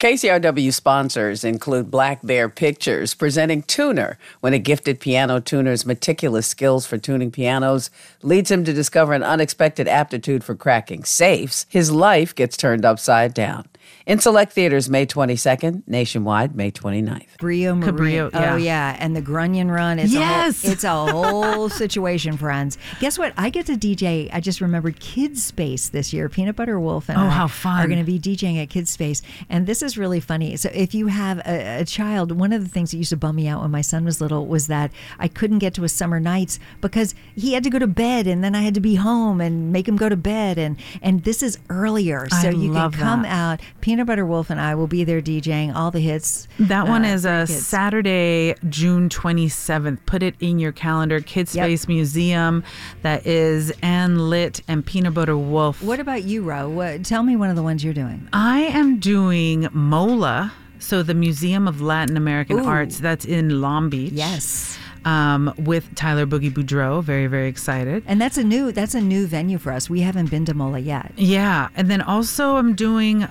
KCRW sponsors include Black Bear Pictures, presenting Tuner, when a gifted piano tuner's meticulous skills for tuning pianos leads him to discover an unexpected aptitude for cracking safes. His life gets turned upside down. In select theaters May 22nd, nationwide May 29th. Cabrillo, yeah. Oh, yeah. And the Grunion Run is yes. a whole situation, friends. Guess what? I get to DJ, I just remembered, Kids Space this year. Peanut Butter Wolf and how fun. are going to be DJing at Kids Space. And this is really funny. So if you have a child, one of the things that used to bum me out when my son was little was that I couldn't get to his summer nights because he had to go to bed and then I had to be home and make him go to bed. And this is earlier. So you can come out. Peanut Butter Wolf and I will be there DJing all the hits. That one is a Saturday, June 27th. Put it in your calendar. Kids Space Museum. That is Ann Litt and Peanut Butter Wolf. What about you, Ro? Tell me one of the ones you're doing. I am doing MOLA, so the Museum of Latin American Arts. That's in Long Beach. Yes. With Tyler Boogie Boudreaux. Very, very excited. And that's a new venue for us. We haven't been to MOLA yet. Yeah. And then also I'm doing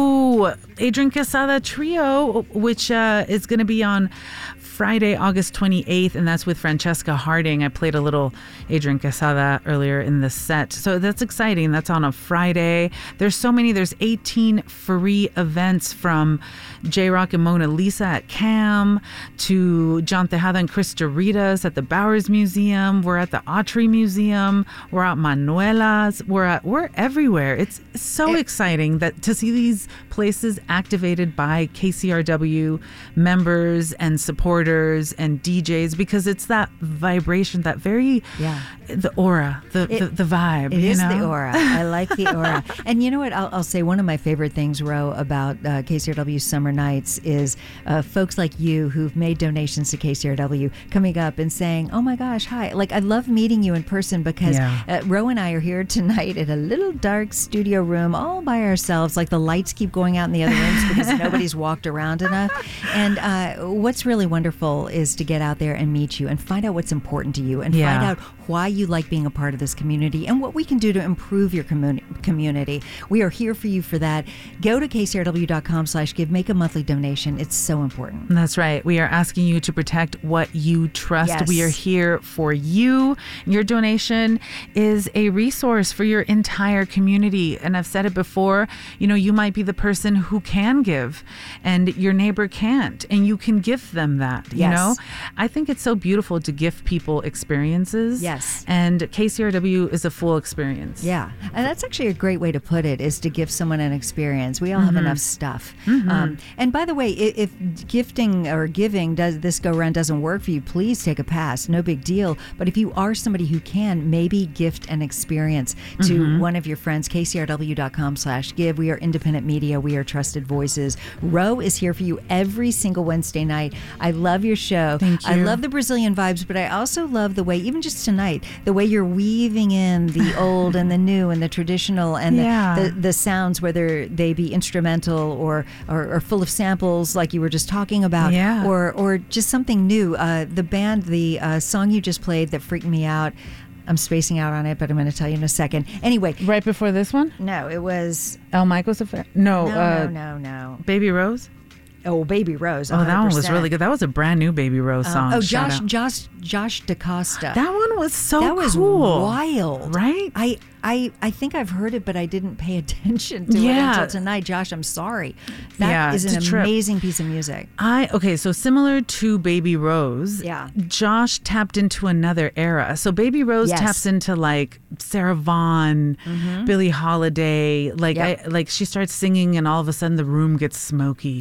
Adrian Quesada Trio, which is going to be on Friday, August 28th, and that's with Francesca Harding. I played a little Adrian Quesada earlier in the set. So that's exciting. That's on a Friday. There's so many. There's 18 free events from J-Rock and Mona Lisa at CAM to John Tejada and Chris Doritas at the Bowers Museum. We're at the Autry Museum. We're at Manuela's. We're everywhere. It's so exciting that to see these places activated by KCRW members and supporters and DJs, because it's that vibration, that very the aura, the vibe. It is the aura. I like the aura. And you know what? I'll say one of my favorite things, Ro, about KCRW Summer Nights is folks like you who've made donations to KCRW coming up and saying, "Oh my gosh, hi!" Like, I love meeting you in person because Ro and I are here tonight in a little dark studio room all by ourselves. Like, the lights keep going out in the other rooms because nobody's walked around enough. And what's really wonderful is to get out there and meet you and find out what's important to you and find out why you like being a part of this community and what we can do to improve your community. We are here for you for that. Go to kcrw.com/give, make a monthly donation. It's so important. That's right. We are asking you to protect what you trust. Yes. We are here for you. Your donation is a resource for your entire community. And I've said it before, you might be the person who can give and your neighbor can't, and you can give them that. I think it's so beautiful to gift people experiences. Yes. And KCRW is a full experience. Yeah. And that's actually a great way to put it, is to give someone an experience. We all have enough stuff. And by the way, if gifting or giving this go around doesn't work for you, please take a pass. No big deal. But if you are somebody who can, maybe gift an experience to one of your friends. KCRW.com/give. We are independent media. We are trusted voices. Ro is here for you every single Wednesday night. I love your show. Thank you. I love the Brazilian vibes, but I also love the way, even just tonight, the way you're weaving in the old and the new and the traditional and the sounds, whether they be instrumental or full of samples like you were just talking about, or just something new. The band, the song you just played that freaked me out, I'm spacing out on it, but I'm going to tell you in a second. Anyway. Right before this one? No, it was... El Michael's Affair? No. No. Baby Rose? Oh, Baby Rose. 100%. Oh, that one was really good. That was a brand new Baby Rose song. Josh DaCosta. That one was so cool. That was wild. Right? I think I've heard it, but I didn't pay attention to it until tonight. Josh, I'm sorry. That is an amazing piece of music. So similar to Baby Rose, Josh tapped into another era. So Baby Rose taps into like Sarah Vaughan, Billie Holiday. Like she starts singing and all of a sudden the room gets smoky,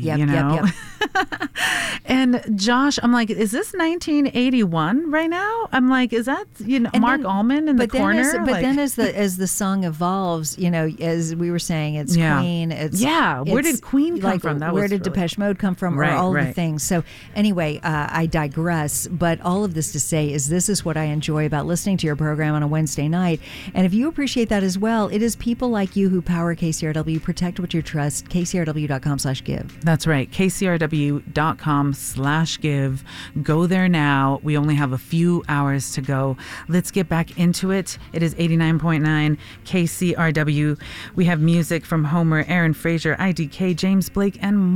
And Josh, I'm like, is this 1981 right now? I'm like, is that Mark Allman in the corner? But then as the song evolves, as we were saying, it's Queen. Where did Queen come from? Where did Depeche Mode come from? Or all the things. So anyway, I digress. But all of this to say is this is what I enjoy about listening to your program on a Wednesday night. And if you appreciate that as well, it is people like you who power KCRW. Protect what you trust. KCRW.com/give. That's right. KCRW.com/give. Go there now. We only have a few hours to go. Let's get back into it. It is 89.9 KCRW. We have music from Homer, Aaron Fraser, IDK, James Blake, and more.